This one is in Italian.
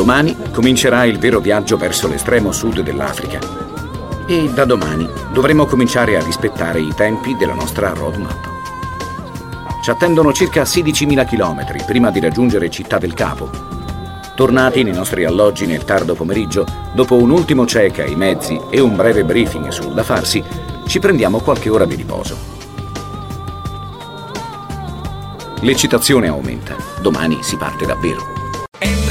domani comincerà il vero viaggio verso l'estremo sud dell'Africa. E da domani dovremo cominciare a rispettare i tempi della nostra roadmap. Ci attendono circa 16.000 chilometri prima di raggiungere Città del Capo. Tornati nei nostri alloggi nel tardo pomeriggio, dopo un ultimo check ai mezzi e un breve briefing sul da farsi, ci prendiamo qualche ora di riposo. L'eccitazione aumenta. Domani si parte davvero.